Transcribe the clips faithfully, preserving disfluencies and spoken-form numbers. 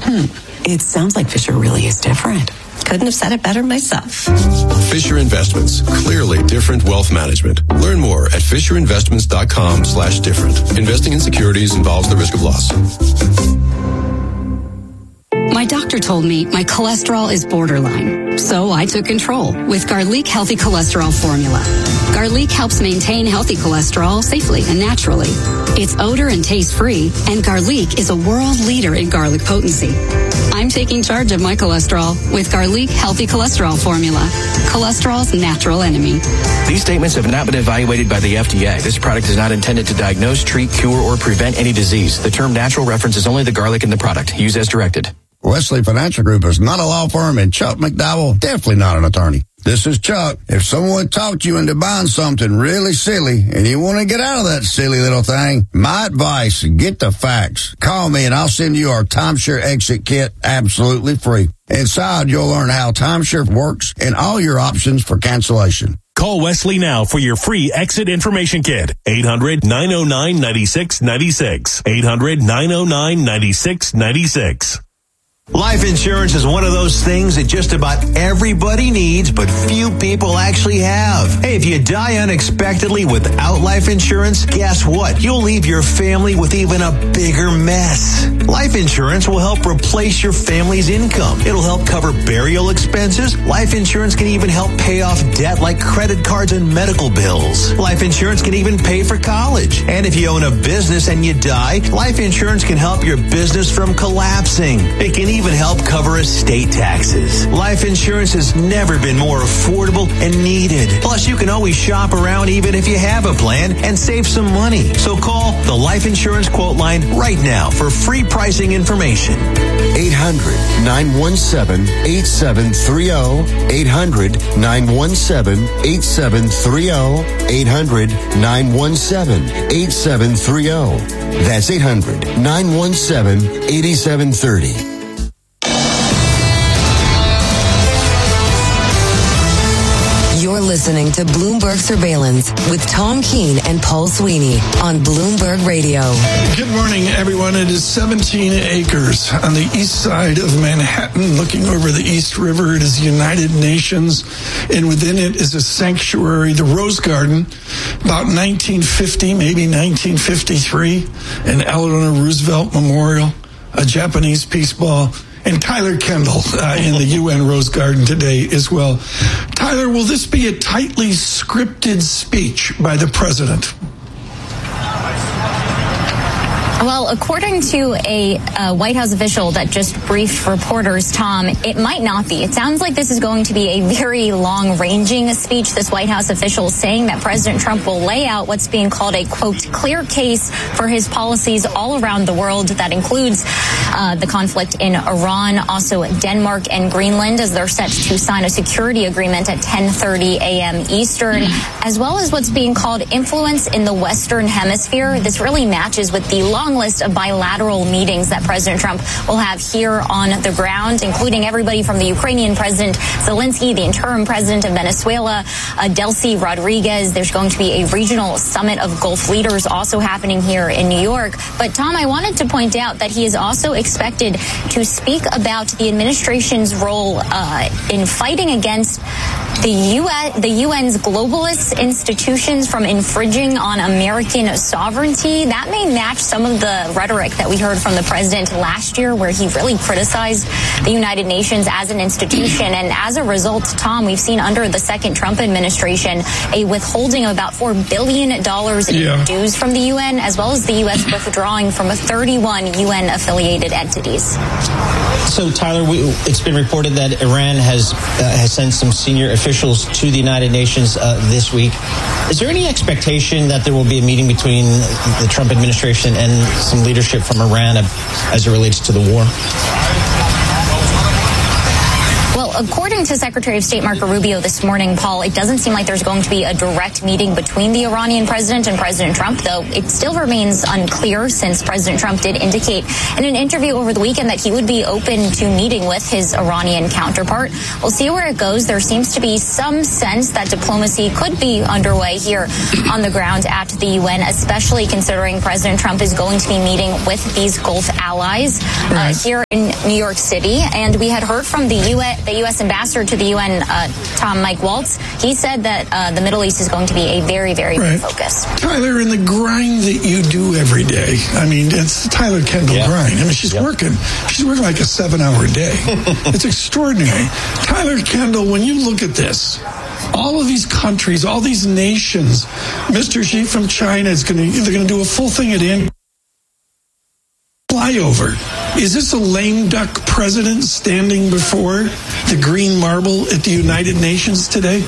Hmm. It sounds like Fisher really is different. Couldn't have said it better myself. Fisher Investments. Clearly different wealth management. Learn more at FisherInvestments.com slash different. Investing in securities involves the risk of loss. My doctor told me my cholesterol is borderline, so I took control with Garlic Healthy Cholesterol Formula. Garlic helps maintain healthy cholesterol safely and naturally. It's odor and taste-free, and Garlic is a world leader in garlic potency. I'm taking charge of my cholesterol with Garlic Healthy Cholesterol Formula, cholesterol's natural enemy. These statements have not been evaluated by the F D A. This product is not intended to diagnose, treat, cure, or prevent any disease. The term natural references only the garlic in the product. Use as directed. Wesley Financial Group is not a law firm, and Chuck McDowell definitely not an attorney. This is Chuck. If someone talked you into buying something really silly and you want to get out of that silly little thing, my advice, get the facts. Call me and I'll send you our timeshare exit kit absolutely free. Inside, you'll learn how timeshare works and all your options for cancellation. Call Wesley now for your free exit information kit. eight hundred, nine oh nine, nine six nine six. eight hundred, nine oh nine, nine six nine six. Life insurance is one of those things that just about everybody needs, but few people actually have. Hey, if you die unexpectedly without life insurance, guess what? You'll leave your family with even a bigger mess. Life insurance will help replace your family's income. It'll help cover burial expenses. Life insurance can even help pay off debt like credit cards and medical bills. Life insurance can even pay for college. And if you own a business and you die, life insurance can help your business from collapsing. It can even help cover estate taxes. Life insurance has never been more affordable and needed. Plus, you can always shop around even if you have a plan and save some money. So call the Life Insurance Quote Line right now for free pricing information. eight hundred, nine one seven, eight seven three zero. eight hundred, nine one seven, eight seven three zero. eight hundred, nine one seven, eight seven three zero. That's eight hundred, nine one seven, eight seven three zero. You're listening to Bloomberg Surveillance with Tom Keene and Paul Sweeney on Bloomberg Radio. Good morning, everyone. It is seventeen acres on the east side of Manhattan, looking over the East River. It is United Nations, and within it is a sanctuary, the Rose Garden, about nineteen fifty, maybe nineteen fifty-three, an Eleanor Roosevelt Memorial, a Japanese peace ball, and Tyler Kendall uh, in the U N Rose Garden today as well. Tyler, will this be a tightly scripted speech by the president? Well, according to a uh, White House official that just briefed reporters, Tom, it might not be. It sounds like this is going to be a very long-ranging speech. This White House official saying that President Trump will lay out what's being called a, quote, clear case for his policies all around the world. That includes uh, the conflict in Iran, also Denmark and Greenland, as they're set to sign a security agreement at ten thirty a.m. Eastern, as well as what's being called influence in the Western Hemisphere. This really matches with the long list of bilateral meetings that President Trump will have here on the ground, including everybody from the Ukrainian President Zelensky, the interim president of Venezuela, uh, Delcy Rodriguez. There's going to be a regional summit of Gulf leaders also happening here in New York. But, Tom, I wanted to point out that he is also expected to speak about the administration's role uh, in fighting against the U N, the U N's globalist institutions from infringing on American sovereignty. That may match some of the rhetoric that we heard from the president last year, where he really criticized the United Nations as an institution. And as a result, Tom, we've seen under the second Trump administration a withholding of about four billion dollars in yeah. dues from the U N, as well as the U S withdrawing from thirty-one U N-affiliated entities. So, Tyler, we, it's been reported that Iran has uh, has sent some senior officials to the United Nations uh, this week. Is there any expectation that there will be a meeting between the Trump administration and some leadership from Iran as it relates to the war? Well, according to Secretary of State Marco Rubio this morning, Paul, it doesn't seem like there's going to be a direct meeting between the Iranian president and President Trump, though it still remains unclear since President Trump did indicate in an interview over the weekend that he would be open to meeting with his Iranian counterpart. We'll see where it goes. There seems to be some sense that diplomacy could be underway here on the ground at the U N, especially considering President Trump is going to be meeting with these Gulf allies uh, here in New York City. And we had heard from the U S, the U S ambassador to the U N, uh, Tom Mike Waltz. He said that uh, the Middle East is going to be a very, very right. big focus. Tyler, in the grind that you do every day, I mean, it's Tyler Kendall yeah. grind. I mean, she's yep. working. She's working like a seven-hour day. It's extraordinary. Tyler Kendall, when you look at this, all of these countries, all these nations, Mister Xi from China is going to, they're going to do a full thing at Anchorage. Flyover. Is this a lame duck president standing before the green marble at the United Nations today?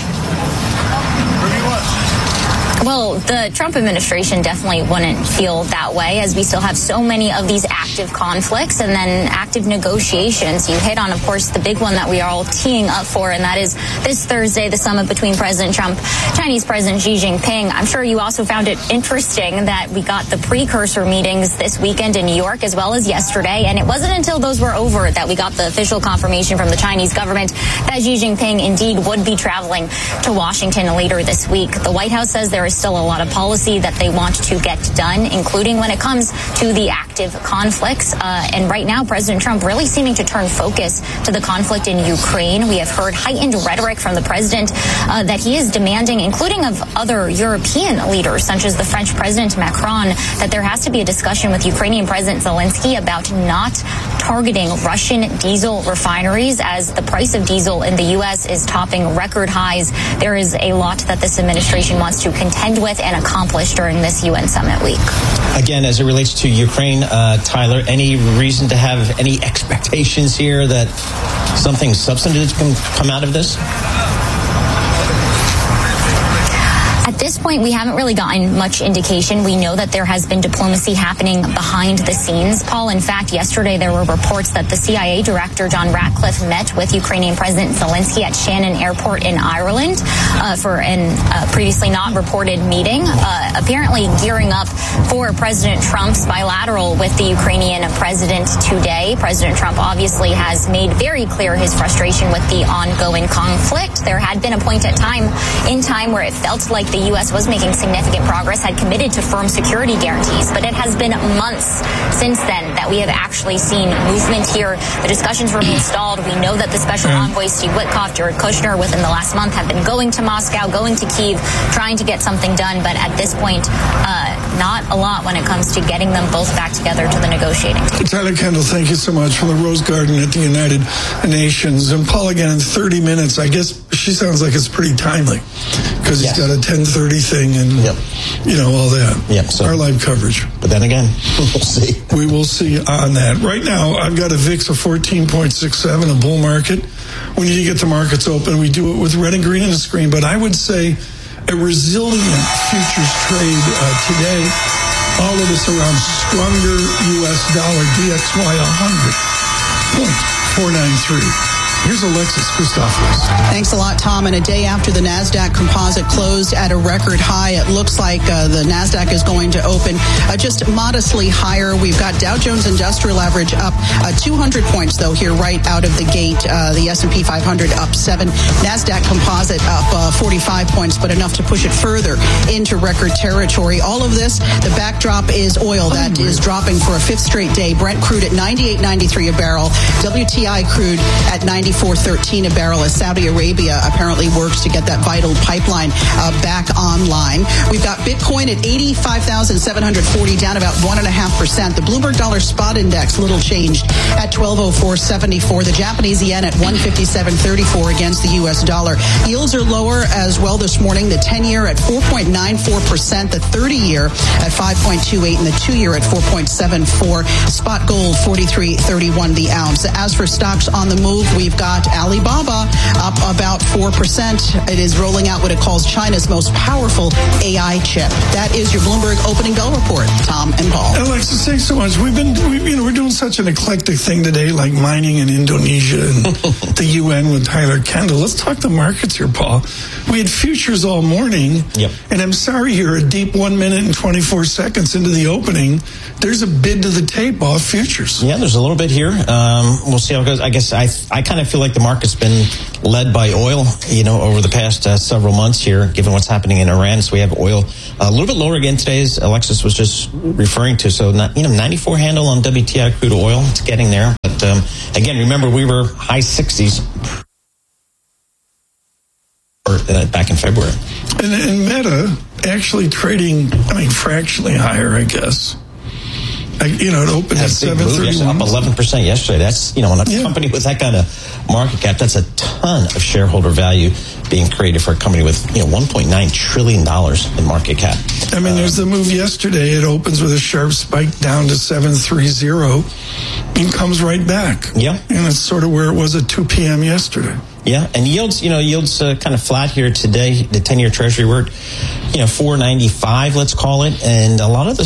Well, the Trump administration definitely wouldn't feel that way, as we still have so many of these active conflicts and then active negotiations. You hit on, of course, the big one that we are all teeing up for, and that is this Thursday, the summit between President Trump, Chinese President Xi Jinping. I'm sure you also found it interesting that we got the precursor meetings this weekend in New York as well as yesterday, and it wasn't until those were over that we got the official confirmation from the Chinese government that Xi Jinping indeed would be traveling to Washington later this week. The White House says there is still a lot of policy that they want to get done, including when it comes to the active conflicts. Uh, and right now, President Trump really seeming to turn focus to the conflict in Ukraine. We have heard heightened rhetoric from the president uh, that he is demanding, including of other European leaders, such as the French President Macron, that there has to be a discussion with Ukrainian President Zelensky about not targeting Russian diesel refineries, as the price of diesel in the U S is topping record highs. There is a lot that this administration wants to contend with and accomplish during this U N summit week. Again, as it relates to Ukraine, uh, Tyler, any reason to have any expectations here that something substantive can come out of this? At this point, we haven't really gotten much indication. We know that there has been diplomacy happening behind the scenes. Paul, in fact, yesterday there were reports that the C I A director, John Ratcliffe, met with Ukrainian President Zelensky at Shannon Airport in Ireland uh, for an uh, previously not reported meeting, uh, apparently gearing up for President Trump's bilateral with the Ukrainian president today. President Trump obviously has made very clear his frustration with the ongoing conflict. There had been a point at time in time where it felt like the The U S was making significant progress, had committed to firm security guarantees, but it has been months since then that we have actually seen movement here. The discussions remain stalled. We know that the special envoys, Steve Witkoff, Jared Kushner, within the last month have been going to Moscow, going to Kyiv, trying to get something done, but at this point, uh, not a lot when it comes to getting them both back together to the negotiating table. Tyler Kendall, thank you so much from the Rose Garden at the United Nations. And Paul, again, in thirty minutes, I guess she sounds like it's pretty timely because yes. he's got a ten thirty thing and, yep. you know, all that. Yep, so, our live coverage. But then again, we'll see. We will see on that. Right now, I've got a V I X of fourteen point six seven, a bull market. We need to get the markets open. We do it with red and green on the screen, but I would say a resilient futures trade uh, today. All of this around stronger U S dollar, D X Y one hundred point four nine three. Here's Alexis Christophilus. Thanks a lot, Tom. And a day after the NASDAQ composite closed at a record high, it looks like uh, the NASDAQ is going to open uh, just modestly higher. We've got Dow Jones Industrial Average up uh, two hundred points, though, here right out of the gate. Uh, the S and P five hundred up seven. NASDAQ composite up uh, forty-five points, but enough to push it further into record territory. All of this, the backdrop is oil. That is dropping for a fifth straight day. Brent crude at ninety-eight ninety-three a barrel. W T I crude at ninety-four thirteen a barrel as Saudi Arabia apparently works to get that vital pipeline uh, back online. We've got Bitcoin at eighty-five thousand seven hundred forty, down about one point five percent. The Bloomberg Dollar Spot Index, little changed at twelve oh four seventy-four. The Japanese yen at one fifty-seven thirty-four against the U S dollar. Yields are lower as well this morning. The ten-year at four point nine four percent, the thirty-year at five point two eight, and the two-year at four point seven four. Spot gold forty-three thirty-one the ounce. As for stocks on the move, we've got Alibaba up about four percent. It is rolling out what it calls China's most powerful A I chip. That is your Bloomberg opening bell report. Tom and Paul. Alexis, thanks so much. We've been, we, you know, we're doing such an eclectic thing today, like mining in Indonesia and the U N with Tyler Kendall. Let's talk the markets here, Paul. We had futures all morning, yep. and I'm sorry here, a deep one minute and twenty-four seconds into the opening, there's a bid to the tape off futures. Yeah, there's a little bit here. Um, we'll see how it goes. I guess I I kind of feel like the market's been led by oil, you know, over the past uh, several months here, given what's happening in Iran. So we have oil a little bit lower again today, as Alexis was just referring to. So, not, you know, ninety-four handle on W T I crude oil. It's getting there. But um, again, remember, we were high sixties back in February. And, and Meta actually trading, I mean, fractionally higher, I guess. I, you know, it opened at seven thirty-one. Up eleven percent yesterday. That's, you know, on a yeah. company with that kind of market cap, that's a ton of shareholder value being created for a company with, you know, one point nine trillion dollars in market cap. I mean, uh, there's the move yesterday. It opens with a sharp spike down to seven thirty and comes right back. Yeah. And it's sort of where it was at two p.m. yesterday. Yeah, and yields, you know, yields uh, kind of flat here today. The ten-year Treasury, we're, you know, four ninety-five, let's call it. And a lot of the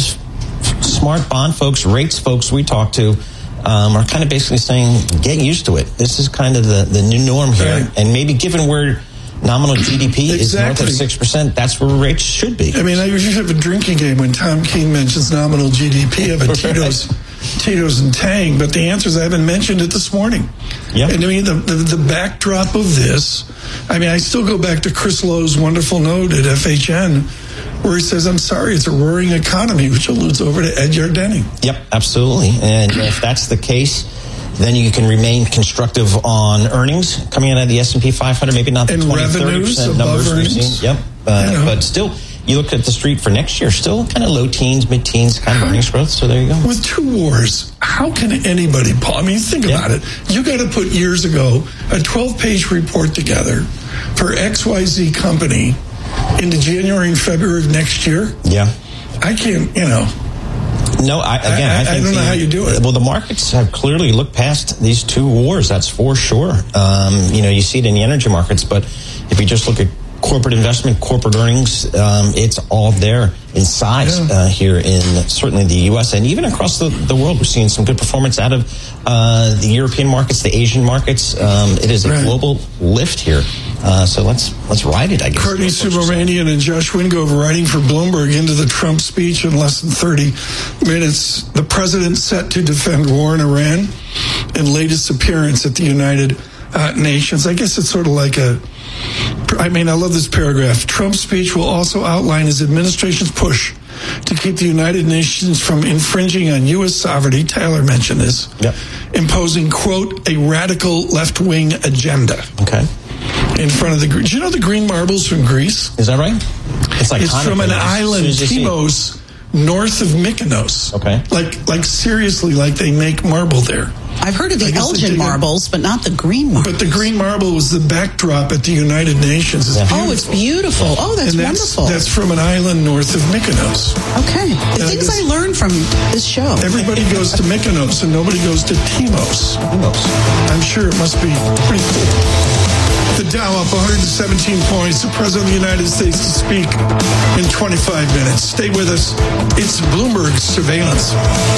smart bond folks, rates folks we talk to, um, are kind of basically saying, get used to it. This is kind of the, the new norm here. Right. And maybe given where nominal G D P exactly. is north of six percent, that's where rates should be. I mean, I usually have a drinking game when Tom Keene mentions nominal G D P of a Tito's, Tito's and Tang, but the answer is I haven't mentioned it this morning. Yeah. And I mean, the, the, the backdrop of this, I mean, I still go back to Chris Lowe's wonderful note at F H N, where he says, I'm sorry, it's a roaring economy, which alludes over to Ed Yardeni. Yep, absolutely. And if that's the case, then you can remain constructive on earnings coming out of the S and P five hundred, maybe not the and twenty, thirty percent numbers earnings. we've seen. Yep. Uh, you know. But still, you look at the street for next year, still kind of low teens, mid-teens kind of earnings growth. So there you go. With two wars, how can anybody, Paul? I mean, think yeah. about it. You got to put years ago a twelve-page report together for X Y Z company into January and February of next year. Yeah. I can't, you know. No, I, again, I, I, I, think I don't know the, how you do it. Well, the markets have clearly looked past these two wars. That's for sure. Um, you know, you see it in the energy markets, but if you just look at corporate investment, corporate earnings, um, it's all there in size yeah. uh, here in certainly the U S and even across the, the world. We're seeing some good performance out of uh, the European markets, the Asian markets. Um, it is a right. global lift here. Uh, so let's let's ride it, I guess. Courtney Subramanian and Josh Wingrove writing for Bloomberg into the Trump speech in less than thirty minutes. The president set to defend war in Iran and latest appearance at the United uh, Nations. I guess it's sort of like a, I mean, I love this paragraph. Trump's speech will also outline his administration's push to keep the United Nations from infringing on U S sovereignty. Tyler mentioned this. Yep. Imposing, quote, a radical left-wing agenda. Okay. In front of the, do you know the green marbles from Greece? Is that right? It's like it's from an island, Timos, north of Mykonos. Okay. Like, like seriously, like they make marble there. I've heard of the Elgin marbles, but not the green marbles. But the green marble was the backdrop at the United Nations. It's yeah. Oh, it's beautiful. Oh, that's, and that's wonderful. That's from an island north of Mykonos. Okay. The and things I learned from this show. Everybody goes to Mykonos and nobody goes to Timos. Timos. I'm sure it must be pretty cool. The Dow up one hundred seventeen points. The President of the United States to speak in twenty-five minutes. Stay with us. It's Bloomberg Surveillance.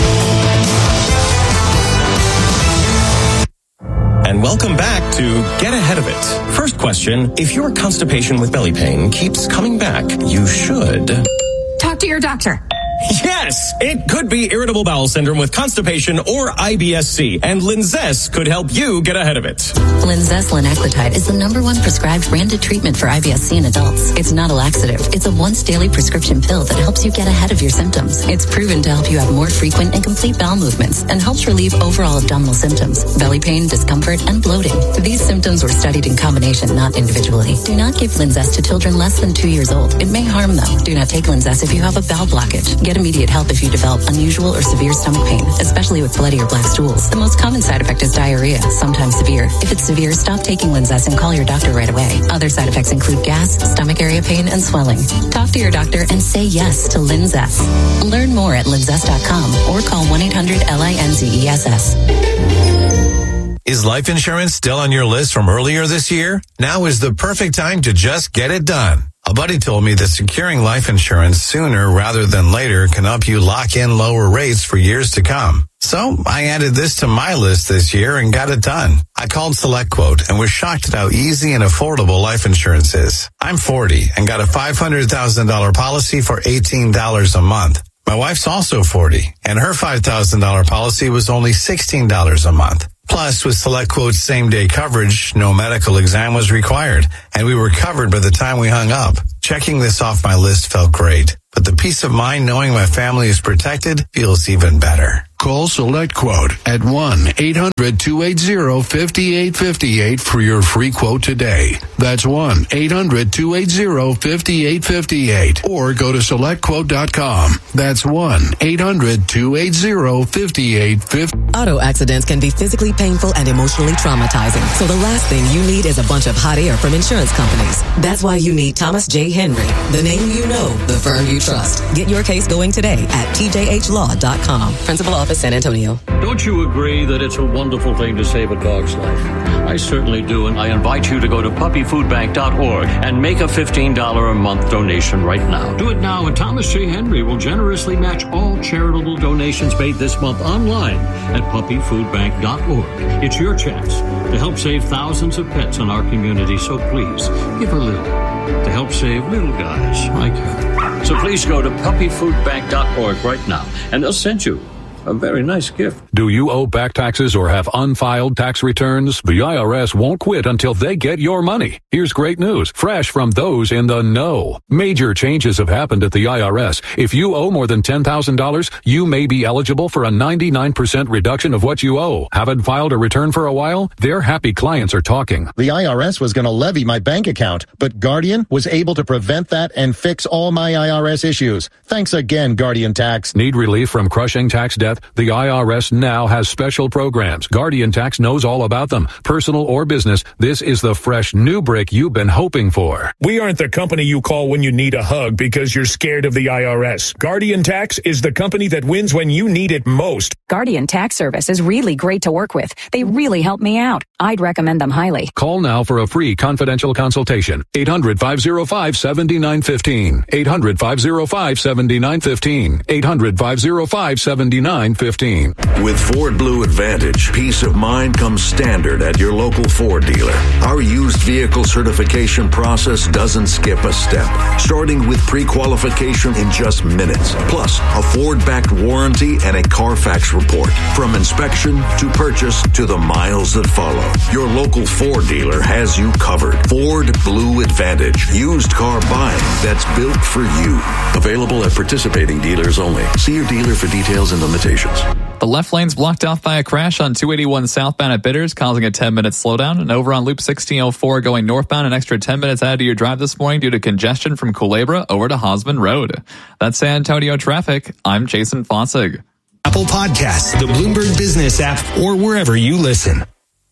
And welcome back to Get Ahead of It. First question, if your constipation with belly pain keeps coming back, you should talk to your doctor. Yes, it could be irritable bowel syndrome with constipation or I B S C, and Linzess could help you get ahead of it. Linzess linaclotide is the number one prescribed branded treatment for I B S C in adults. It's not a laxative. It's a once daily prescription pill that helps you get ahead of your symptoms. It's proven to help you have more frequent and complete bowel movements and helps relieve overall abdominal symptoms, belly pain, discomfort, and bloating. These symptoms were studied in combination, not individually. Do not give Linzess to children less than two years old. It may harm them. Do not take Linzess if you have a bowel blockage. Get immediate help if you develop unusual or severe stomach pain, especially with bloody or black stools. The most common side effect is diarrhea, sometimes severe. If it's severe, stop taking Linzess and call your doctor right away. Other side effects include gas, stomach area pain, and swelling. Talk to your doctor and say yes to Linzess. Learn more at linzess dot com or call one eight hundred L I N Z E S S. Is life insurance still on your list from earlier this year? Now is the perfect time to just get it done. A buddy told me that securing life insurance sooner rather than later can help you lock in lower rates for years to come. So I added this to my list this year and got it done. I called SelectQuote and was shocked at how easy and affordable life insurance is. I'm forty and got a five hundred thousand dollars policy for eighteen dollars a month. My wife's also forty, and her five thousand dollars policy was only sixteen dollars a month. Plus, with SelectQuote's same-day coverage, no medical exam was required, and we were covered by the time we hung up. Checking this off my list felt great, but the peace of mind knowing my family is protected feels even better. Call SelectQuote at one eight hundred two eight zero five eight five eight for your free quote today. That's one eight hundred two eight zero five eight five eight. Or go to select quote dot com. That's one eight hundred two eight zero five eight five eight. Auto accidents can be physically painful and emotionally traumatizing. So the last thing you need is a bunch of hot air from insurance companies. That's why you need Thomas J. Henry, the name you know, the firm you trust. Get your case going today at T J H law dot com. Principal Office, San Antonio. Don't you agree that it's a wonderful thing to save a dog's life? I certainly do, and I invite you to go to puppy food bank dot org and make a fifteen dollars a month donation right now. Do it now, and Thomas J. Henry will generously match all charitable donations made this month online at puppy food bank dot org. It's your chance to help save thousands of pets in our community, so please give a little to help save little guys like you. So please go to puppy food bank dot org right now, and they'll send you a very nice gift. Do you owe back taxes or have unfiled tax returns? The I R S won't quit until they get your money. Here's great news, fresh from those in the know. Major changes have happened at the I R S. If you owe more than ten thousand dollars, you may be eligible for a ninety-nine percent reduction of what you owe. Haven't filed a return for a while? Their happy clients are talking. The I R S was going to levy my bank account, but Guardian was able to prevent that and fix all my I R S issues. Thanks again, Guardian Tax. Need relief from crushing tax debt? The I R S now has special programs. Guardian Tax knows all about them. Personal or business, this is the fresh new brick you've been hoping for. We aren't the company you call when you need a hug because you're scared of the I R S. Guardian Tax is the company that wins when you need it most. Guardian Tax Service is really great to work with. They really help me out. I'd recommend them highly. Call now for a free confidential consultation. eight hundred five oh five seven nine one five. eight hundred five oh five seven nine one five. eight hundred five oh five seven nine one five. With Ford Blue Advantage, peace of mind comes standard at your local Ford dealer. Our used vehicle certification process doesn't skip a step, starting with pre-qualification in just minutes, plus a Ford-backed warranty and a Carfax report. From inspection to purchase to the miles that follow, your local Ford dealer has you covered. Ford Blue Advantage, used car buying that's built for you. Available at participating dealers only. See your dealer for details and limitations. The left lane's blocked off by a crash on two eighty-one southbound at Bitters, causing a ten-minute slowdown. And over on Loop sixteen oh four going northbound, an extra ten minutes added to your drive this morning due to congestion from Culebra over to Hosman Road. That's San Antonio traffic. I'm Jason Fossig. Apple Podcasts, the Bloomberg Business app, or wherever you listen.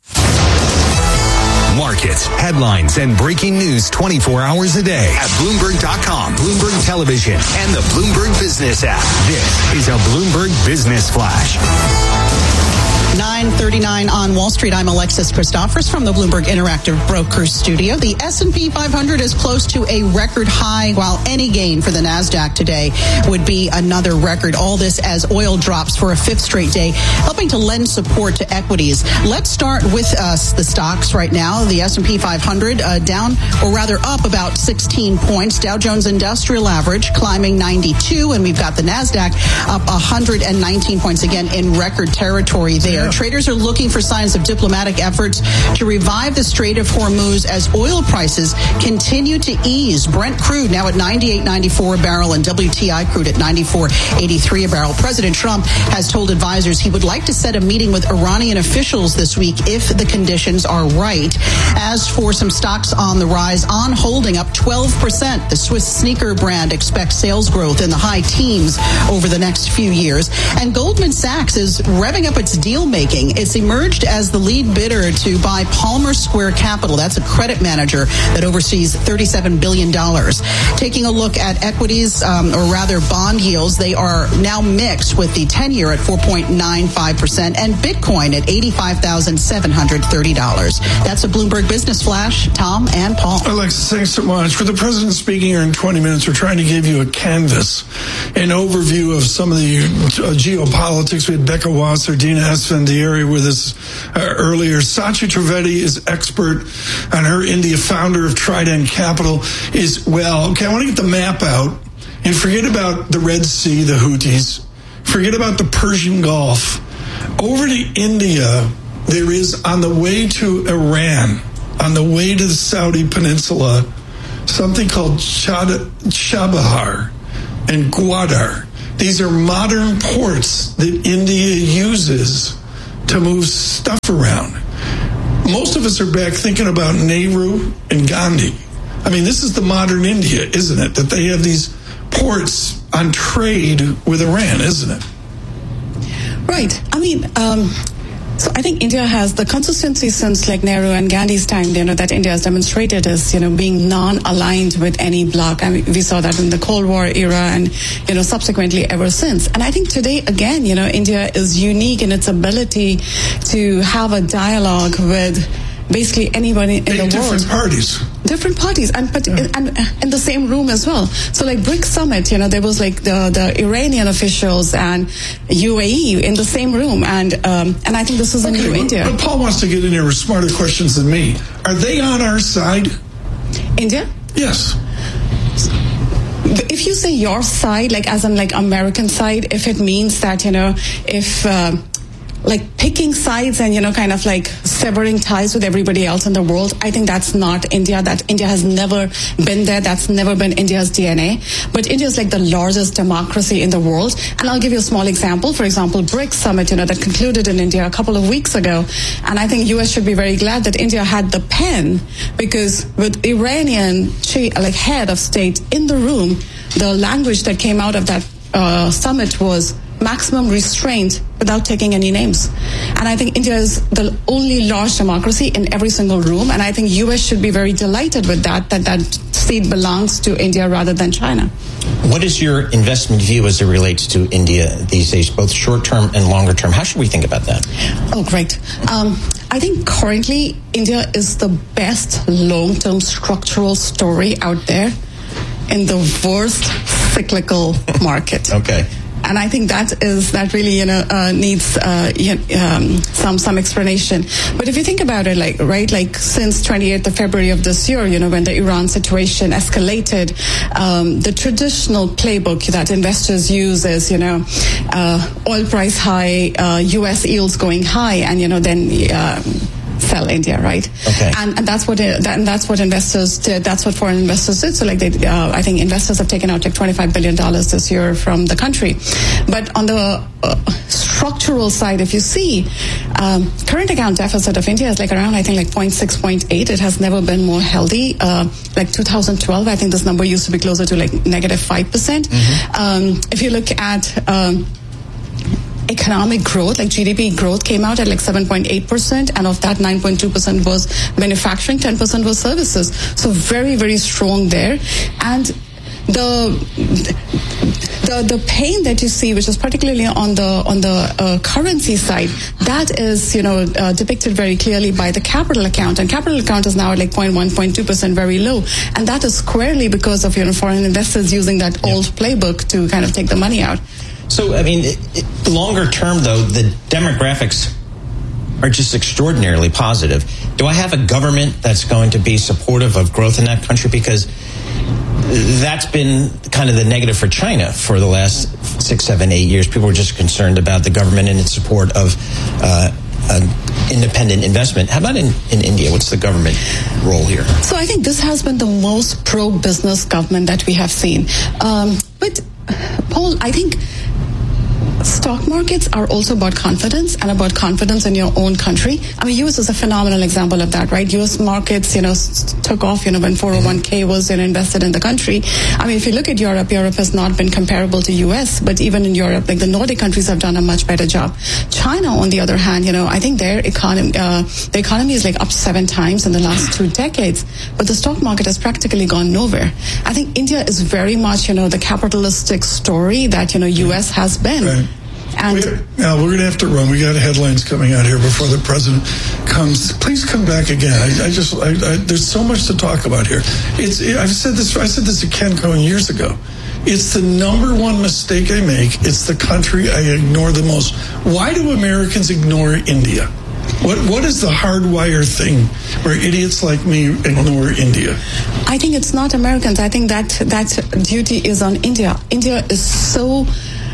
Markets, headlines, and breaking news twenty-four hours a day at Bloomberg dot com, Bloomberg Television, and the Bloomberg Business app. This is a Bloomberg Business Flash. nine thirty-nine on Wall Street. I'm Alexis Christophers from the Bloomberg Interactive Brokers Studio. The S and P five hundred is close to a record high, while any gain for the NASDAQ today would be another record. All this as oil drops for a fifth straight day, helping to lend support to equities. Let's start with us, the stocks right now. The S and P five hundred uh, down, or rather up about sixteen points. Dow Jones Industrial Average climbing ninety-two, and we've got the NASDAQ up one hundred nineteen points, again in record territory there. Yeah. Traders are looking for signs of diplomatic efforts to revive the Strait of Hormuz as oil prices continue to ease. Brent crude now at ninety-eight ninety-four a barrel and W T I crude at ninety-four eighty-three a barrel. President Trump has told advisors he would like to set a meeting with Iranian officials this week if the conditions are right. As for some stocks on the rise, On Holding up twelve percent. The Swiss sneaker brand expects sales growth in the high teens over the next few years. And Goldman Sachs is revving up its deal lawmaking. It's emerged as the lead bidder to buy Palmer Square Capital. That's a credit manager that oversees thirty-seven billion dollars. Taking a look at equities, um, or rather bond yields, they are now mixed with the ten-year at four point nine five percent and Bitcoin at eighty-five thousand seven hundred thirty dollars. That's a Bloomberg Business Flash. Tom and Paul. Alexis, thanks so much. With the president speaking here in twenty minutes, we're trying to give you a canvas, an overview of some of the uh, geopolitics. We had Becca Wasser, Dina Esfandiari with us uh, earlier. Satya Trivedi is expert on her India, founder of Trident Capital, is, well, okay, I want to get the map out and forget about the Red Sea, the Houthis, forget about the Persian Gulf. Over to India, there is, on the way to Iran, on the way to the Saudi Peninsula, something called Chad- Chabahar and Gwadar. These are modern ports that India uses to move stuff around. Most of us are back thinking about Nehru and Gandhi. I mean, this is the modern India, isn't it? That they have these ports on trade with Iran, isn't it? Right. I mean, um, so I think India has the consistency since like Nehru and Gandhi's time, you know, that India has demonstrated is, you know, being non-aligned with any bloc. I mean, we saw that in the Cold War era and, you know, subsequently ever since. And I think today, again, you know, India is unique in its ability to have a dialogue with basically anybody in the world. Different parties. Different parties, and but yeah. and in the same room as well. So like BRICS Summit, you know, there was like the, the Iranian officials and U A E in the same room, and um, and I think this is a okay, new but, India. But Paul wants to get in here with smarter questions than me. Are they on our side? India? Yes. If you say your side, like as in like American side, if it means that, you know, if uh, like picking sides and, you know, kind of like severing ties with everybody else in the world, I think that's not India. That India has never been there. That's never been India's D N A. But India is like the largest democracy in the world. And I'll give you a small example. For example, BRICS Summit, you know, that concluded in India a couple of weeks ago. And I think U S should be very glad that India had the pen, because with Iranian like head of state in the room, the language that came out of that uh, summit was maximum restraint without taking any names. And I think India is the only large democracy in every single room. And I think U S should be very delighted with that, that that seat belongs to India rather than China. What is your investment view as it relates to India these days, both short-term and longer-term? How should we think about that? Oh, great. Um, I think currently India is the best long-term structural story out there in the worst cyclical market. Okay. And I think that is that really, you know, uh, needs uh, um, some some explanation. But if you think about it, like right, like since twenty-eighth of February of this year, you know, when the Iran situation escalated, um, the traditional playbook that investors use is, you know, uh, oil price high, uh, U S yields going high, and you know then. Uh, sell India, right? Okay. And, and that's what it, that, and that's what investors did. That's what foreign investors did. So, like, they, uh, I think investors have taken out like twenty-five billion dollars this year from the country. But on the uh, structural side, if you see, um, current account deficit of India is like around, I think, like zero point six, zero point eight. It has never been more healthy. Uh, like two thousand twelve, I think this number used to be closer to like negative five percent. Mm-hmm. Um, if you look at um, economic growth, like G D P growth came out at like seven point eight percent, and of that nine point two percent was manufacturing, ten percent was services. So very, very strong there. And the the the pain that you see, which is particularly on the on the uh, currency side, that is, you know, uh, depicted very clearly by the capital account. And capital account is now at like zero point one, zero point two percent, very low. And that is squarely because of, you know, foreign investors using that old playbook to kind of take the money out. So, I mean, it, it, longer term, though, the demographics are just extraordinarily positive. Do I have a government that's going to be supportive of growth in that country? Because that's been kind of the negative for China for the last six, seven, eight years. People were just concerned about the government and its support of uh, uh, independent investment. How about in, in India? What's the government role here? So I think this has been the most pro-business government that we have seen. Um, but, Paul, I think stock markets are also about confidence and about confidence in your own country. I mean, U S is a phenomenal example of that, right? U S markets, you know, s- took off, you know, when four oh one k was you know, invested in the country. I mean, if you look at Europe, Europe has not been comparable to U S, but even in Europe, like the Nordic countries have done a much better job. China, on the other hand, you know, I think their economy, uh, the economy is like up seven times in the last two decades, but the stock market has practically gone nowhere. I think India is very much, you know, the capitalistic story that, you know, U S has been. Right. And we, now we're going to have to run. We got headlines coming out here before the president comes. Please come back again. I, I just, I, I, there's so much to talk about here. It's, I've said this. I said this to Ken Cohen years ago. It's the number one mistake I make. It's the country I ignore the most. Why do Americans ignore India? What What is the hardwire thing where idiots like me ignore India? I think it's not Americans. I think that that duty is on India. India is so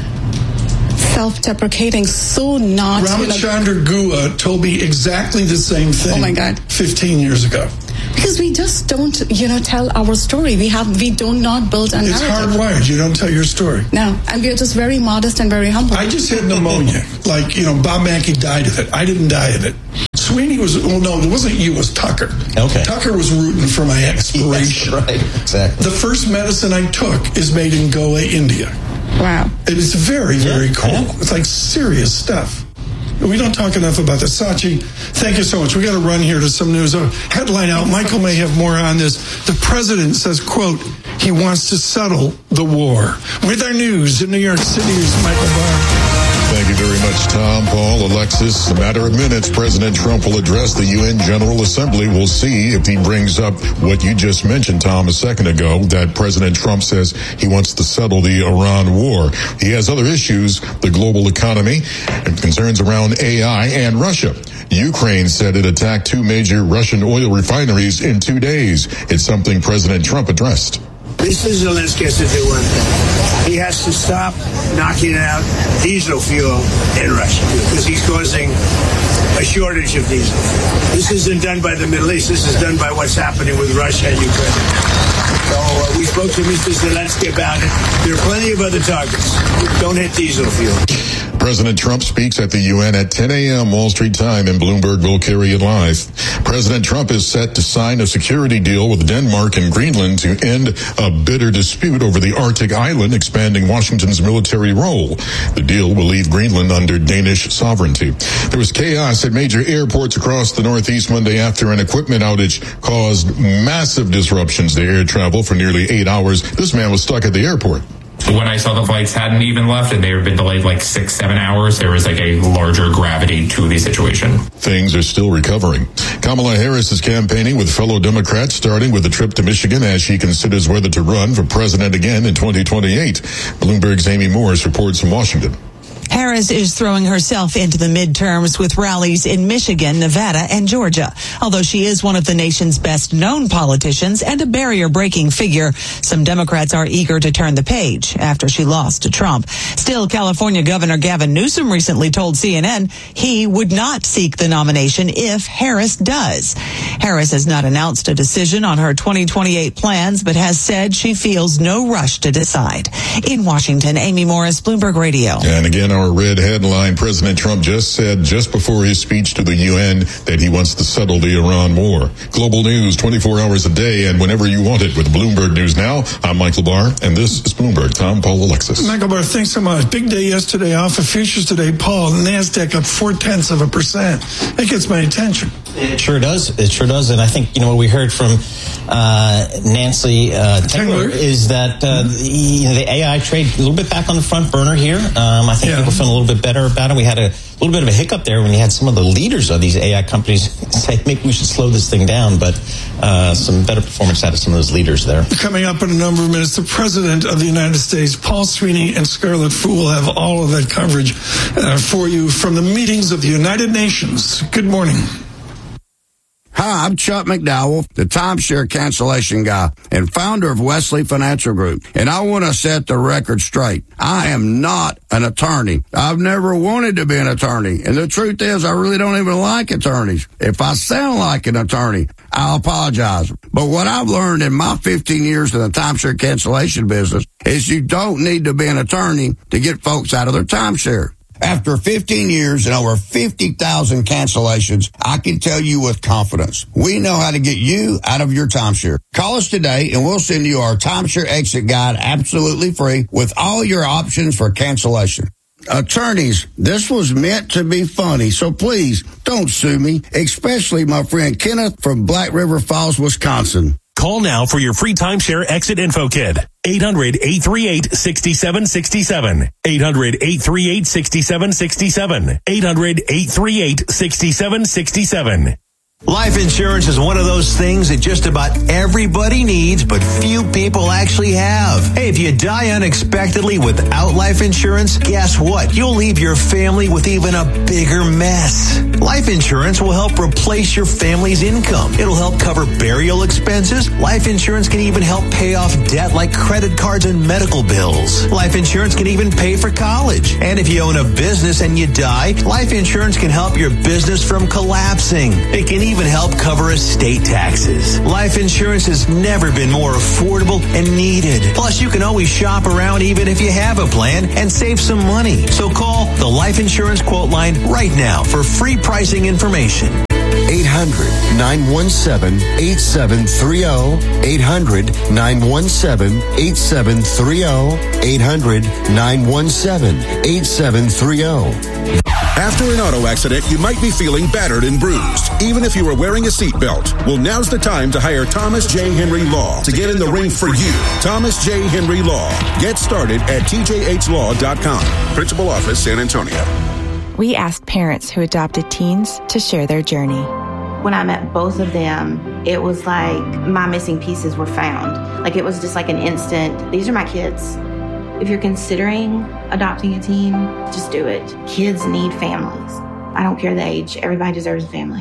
self-deprecating, so not... Ramachandra Gua told me exactly the same thing. Oh my God. fifteen years ago. Because we just don't, you know, tell our story. We have, we do not build a It's narrative. hardwired. You don't tell your story. No, and we are just very modest and very humble. I just had pneumonia. Like, you know, Bob Mackey died of it. I didn't die of it. Sweeney was, well, no, it wasn't you, it was Tucker. Okay. Tucker was rooting for my expiration. Yes, right, exactly. The first medicine I took is made in Goa, India. Wow. It is very, very Yeah, cool. yeah. It's like serious stuff. We don't talk enough about this. Sachi, thank you so much. We got to run here to some news. Uh, headline out. Michael may have more on this. The president says, quote, he wants to settle the war. With our news in New York City is Michael Barr. Thank you very much, Tom, Paul, Alexis. In a matter of minutes, President Trump will address the U N General Assembly. We'll see if he brings up what you just mentioned, Tom, a second ago, that President Trump says he wants to settle the Iran war. He has other issues, the global economy, and concerns around A I and Russia. Ukraine said it attacked two major Russian oil refineries in two days. It's something President Trump addressed. Mister Zelensky has to do one thing. He has to stop knocking out diesel fuel in Russia because he's causing a shortage of diesel fuel. This isn't done by the Middle East. This is done by what's happening with Russia and Ukraine. So uh, we spoke to Mister Zelensky about it. There are plenty of other targets. Don't hit diesel fuel. President Trump speaks at the U N at ten a.m. Wall Street time, and Bloomberg will carry it live. President Trump is set to sign a security deal with Denmark and Greenland to end a bitter dispute over the Arctic island, expanding Washington's military role. The deal will leave Greenland under Danish sovereignty. There was chaos at major airports across the Northeast Monday after an equipment outage caused massive disruptions to air travel for nearly eight hours. This man was stuck at the airport. When I saw the flights hadn't even left and they had been delayed like six, seven hours, there was like a larger gravity to the situation. Things are still recovering. Kamala Harris is campaigning with fellow Democrats, starting with a trip to Michigan as she considers whether to run for president again in twenty twenty-eight. Bloomberg's Amy Morris reports from Washington. Harris is throwing herself into the midterms with rallies in Michigan, Nevada, and Georgia. Although she is one of the nation's best-known politicians and a barrier-breaking figure, some Democrats are eager to turn the page after she lost to Trump. Still, California Governor Gavin Newsom recently told C N N he would not seek the nomination if Harris does. Harris has not announced a decision on her twenty twenty-eight plans, but has said she feels no rush to decide. In Washington, Amy Morris, Bloomberg Radio. And again, our red headline, President Trump just said just before his speech to the U N that he wants to settle the Iran war. Global news twenty-four hours a day and whenever you want it with Bloomberg News Now. I'm Michael Barr, and this is Bloomberg. Tom, Paul, Alexis. Michael Barr, thanks so much. Big day yesterday off of futures today. Paul, NASDAQ up four-tenths of a percent. That gets my attention. It sure does. It sure does. And I think, you know, what we heard from uh, Nancy uh, Taylor is that uh, the, you know, the A I trade a little bit back on the front burner here. Um, I think yeah. people feel a little bit better about it. We had a little bit of a hiccup there when you had some of the leaders of these A I companies say maybe we should slow this thing down, but uh, some better performance out of some of those leaders there. Coming up in a number of minutes, the President of the United States, Paul Sweeney and Scarlett Fu will have all of that coverage uh, for you from the meetings of the United Nations. Good morning. Hi, I'm Chuck McDowell, the timeshare cancellation guy and founder of Wesley Financial Group. And I want to set the record straight. I am not an attorney. I've never wanted to be an attorney. And the truth is, I really don't even like attorneys. If I sound like an attorney, I'll apologize. But what I've learned in my fifteen years in the timeshare cancellation business is you don't need to be an attorney to get folks out of their timeshare. After fifteen years and over fifty thousand cancellations, I can tell you with confidence, we know how to get you out of your timeshare. Call us today and we'll send you our timeshare exit guide absolutely free with all your options for cancellation. Attorneys, this was meant to be funny, so please don't sue me, especially my friend Kenneth from Black River Falls, Wisconsin. Call now for your free timeshare exit info kit. eight hundred, eight three eight, six seven six seven. eight hundred, eight three eight, six seven six seven. eight hundred, eight three eight, six seven six seven. Life insurance is one of those things that just about everybody needs, but few people actually have. Hey, if you die unexpectedly without life insurance, guess what? You'll leave your family with even a bigger mess. Life insurance will help replace your family's income. It'll help cover burial expenses. Life insurance can even help pay off debt like credit cards and medical bills. Life insurance can even pay for college. And if you own a business and you die, life insurance can help your business from collapsing. It can even help cover estate taxes. Life insurance has never been more affordable and needed. Plus, you can always shop around even if you have a plan and save some money. So call the Life Insurance Quote Line right now for free pricing information. eight hundred, nine one seven, eight seven three zero. eight hundred, nine one seven, eight seven three zero. eight hundred, nine one seven, eight seven three zero. After an auto accident, you might be feeling battered and bruised, even if you are wearing a seatbelt. Well, now's the time to hire Thomas J. Henry Law to get in the ring for you. Thomas J. Henry Law. Get started at T J H law dot com. Principal Office, San Antonio. We asked parents who adopted teens to share their journey. When I met both of them, it was like my missing pieces were found. Like it was just like an instant, these are my kids. If you're considering adopting a teen, just do it. Kids need families. I don't care the age. Everybody deserves a family.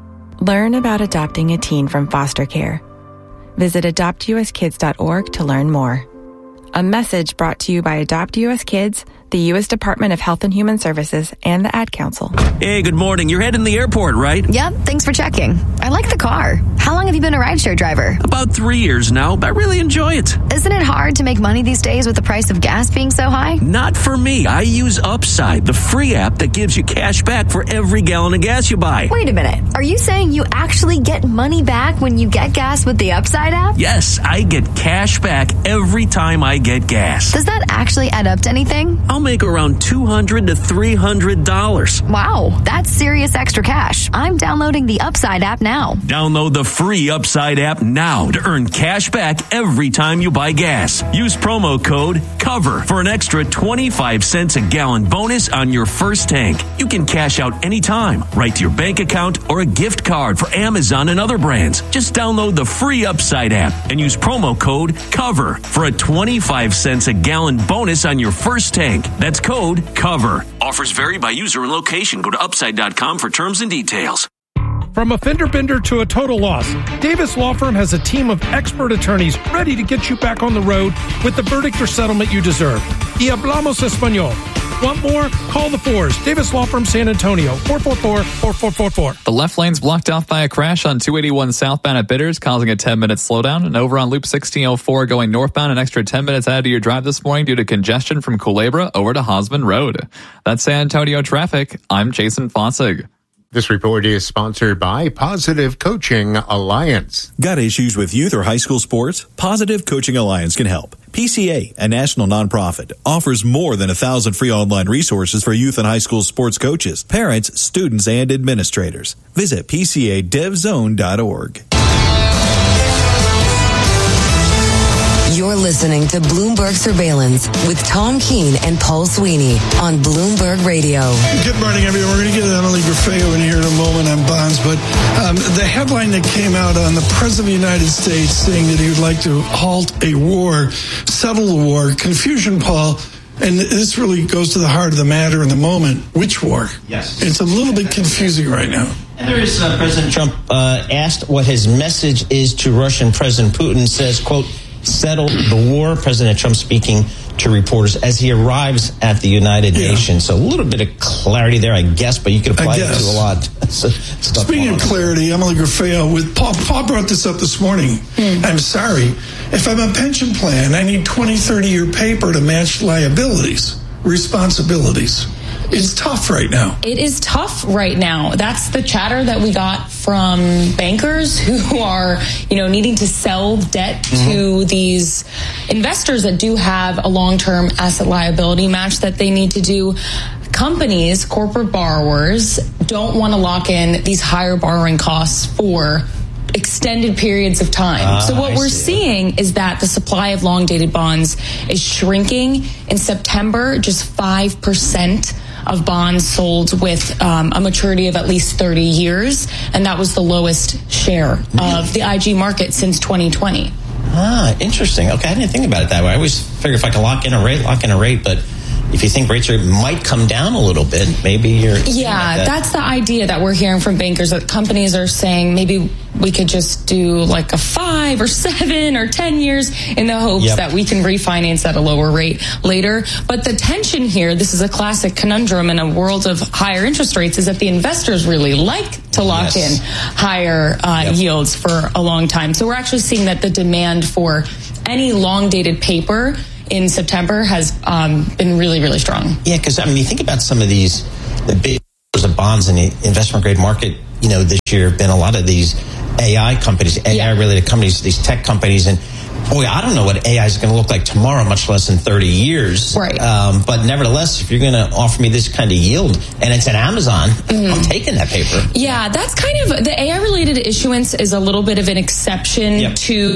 Learn about adopting a teen from foster care. Visit adopt U S kids dot org to learn more. A message brought to you by Adopt U S Kids, the U S Department of Health and Human Services, and the Ad Council. Hey, good morning. You're heading to the airport, right? Yep, thanks for checking. I like the car. How long have you been a rideshare driver? About three years now, but I really enjoy it. Isn't it hard to make money these days with the price of gas being so high? Not for me. I use Upside, the free app that gives you cash back for every gallon of gas you buy. Wait a minute. Are you saying you actually get money back when you get gas with the Upside app? Yes, I get cash back every time I get gas. Does that actually add up to anything? I'll make around two hundred to three hundred dollars. Wow, that's serious extra cash. I'm downloading the Upside app now. Download the free Upside app now to earn cash back every time you buy gas. Use promo code COVER for an extra twenty-five cents a gallon bonus on your first tank. You can cash out anytime, right to your bank account or a gift card for Amazon and other brands. Just download the free Upside app and use promo code COVER for a twenty-five cents a gallon bonus on your first tank. That's code COVER. Offers vary by user and location. Go to upside dot com for terms and details. From a fender bender to a total loss, Davis Law Firm has a team of expert attorneys ready to get you back on the road with the verdict or settlement you deserve. Y hablamos español. Want more? Call the fours. Davis Law Firm, San Antonio, four four four, four four four four. The left lane's blocked off by a crash on two eighty-one southbound at Bitters, causing a ten-minute slowdown. And over on Loop sixteen oh four going northbound, an extra ten minutes added to your drive this morning due to congestion from Culebra over to Hosman Road. That's San Antonio traffic. I'm Jason Fossig. This report is sponsored by Positive Coaching Alliance. Got issues with youth or high school sports? Positive Coaching Alliance can help. P C A, a national nonprofit, offers more than a thousand free online resources for youth and high school sports coaches, parents, students, and administrators. Visit P C A dev zone dot org. You're listening to Bloomberg Surveillance with Tom Keene and Paul Sweeney on Bloomberg Radio. Good morning, everyone. We're going to get Emily Griffeo in here in a moment on bonds, but um, the headline that came out on the President of the United States saying that he would like to halt a war, settle the war, confusion, Paul, and this really goes to the heart of the matter in the moment. Which war? Yes. It's a little bit confusing right now. There is uh, President Trump uh, asked what his message is to Russian President Putin, says, quote, settle the war. President Trump speaking to reporters as he arrives at the United yeah. Nations. So a little bit of clarity there, I guess, but you could apply it to a lot. So, speaking of clarity, Emily Grafeo, with Paul, Paul brought this up this morning. Mm. I'm sorry. If I'm a pension plan, I need twenty, thirty-year paper to match liabilities, responsibilities. It's tough right now. It is tough right now. That's the chatter that we got from bankers who are, you know, needing to sell debt mm-hmm. to these investors that do have a long-term asset liability match that they need to do. Companies, corporate borrowers, don't want to lock in these higher borrowing costs for extended periods of time. Uh, so what I we're see. seeing is that the supply of long-dated bonds is shrinking. In September, just five percent of bonds sold with um, a maturity of at least thirty years, and that was the lowest share of the I G market since twenty twenty. Ah, interesting. Okay, I didn't think about it that way. I always figure if I can lock in a rate, lock in a rate, but if you think rates are, might come down a little bit, maybe you're... Yeah, that. that's the idea that we're hearing from bankers, that companies are saying maybe we could just do like a five or seven or ten years in the hopes yep. that we can refinance at a lower rate later. But the tension here, this is a classic conundrum in a world of higher interest rates, is that the investors really like to lock yes. in higher uh, yep. yields for a long time. So we're actually seeing that the demand for any long-dated paper in September has um, been really, really strong. Yeah, because, I mean, you think about some of these, the big of bonds in the investment grade market, you know, this year have been a lot of these A I companies, A I-related yeah. companies, these tech companies, and boy, I don't know what A I is going to look like tomorrow, much less in thirty years. Right. Um, but nevertheless, if you're going to offer me this kind of yield, and it's an Amazon, mm-hmm. I'm taking that paper. Yeah, that's kind of, the A I-related issuance is a little bit of an exception yep. to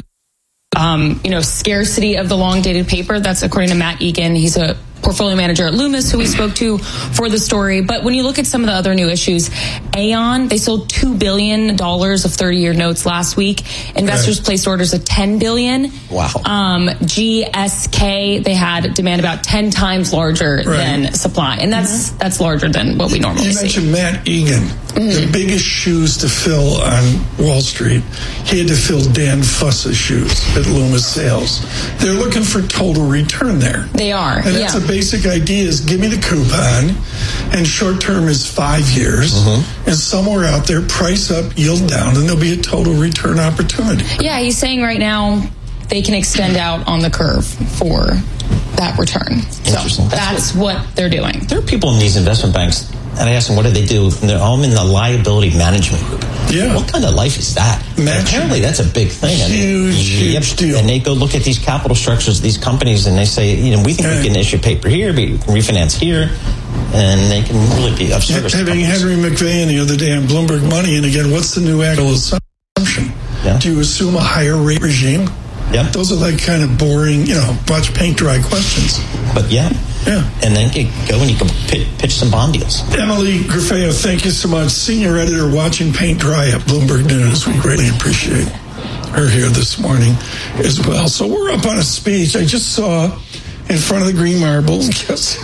Um, you know, scarcity of the long-dated paper. That's according to Matt Egan. He's a portfolio manager at Loomis, who we spoke to for the story. But when you look at some of the other new issues, Aon, they sold two billion dollars of thirty-year notes last week. Investors right. placed orders of ten billion dollars. Wow. Um, G S K, they had demand about ten times larger right. than supply. And that's mm-hmm. that's larger than what we normally you see. You mentioned Matt Egan. Mm-hmm. The biggest shoes to fill on Wall Street. He had to fill Dan Fuss's shoes at Loomis Sales. They're looking for total return there. They are, And that's yeah. a basic idea is give me the coupon, and short term is five years, mm-hmm. and somewhere out there, price up, yield down, and there'll be a total return opportunity. Yeah, he's saying right now they can extend out on the curve for that return. So that's, that's what, what they're doing. There are people in these investment banks, and I asked them, what do they do? And they're all in the liability management group. Yeah. What kind of life is that? Apparently, that's a big thing. Huge, and, huge yep, deal. And they go look at these capital structures, these companies, and they say, you know, we think yeah. we can issue paper here, we can refinance here, and they can really be of service. Having Henry McVeigh the other day on Bloomberg Money, and again, what's the new actual assumption? Yeah. Do you assume a higher rate regime? Yeah. Those are like kind of boring, you know, watch paint dry questions. But yeah. Yeah. And then you go and you can pitch, pitch some bond deals. Emily Grafeo, thank you so much. Senior editor watching paint dry at Bloomberg News. We greatly appreciate her here this morning as well. So we're up on a speech I just saw in front of the Green Marble. Yes.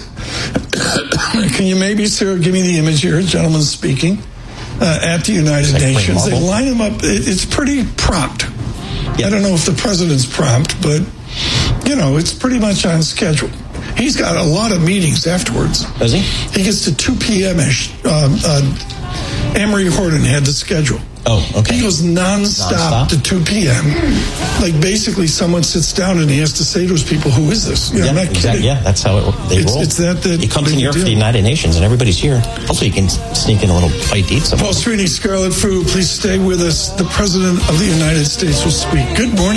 Can you maybe, Sarah, give me the image here? A gentleman speaking uh, at the United Nations. They line him up. It, it's pretty prompt. Yep. I don't know if the president's prompt, but, you know, it's pretty much on schedule. He's got a lot of meetings afterwards. Does he? He gets to two p.m.-ish. Um, uh, Amory Horton had the schedule. Oh, okay. He goes nonstop, nonstop? to two p.m. Like, basically, someone sits down and he has to say to his people, who is this? You know, yeah, I'm not exactly. kidding. Yeah, that's how it, they it's, roll. It's that, that he comes in Europe for the United Nations, and everybody's here. Hopefully, he can sneak in a little bite to eat something. Paul Sweeney, Scarlet Fu, please stay with us. The President of the United States will speak. Good morning.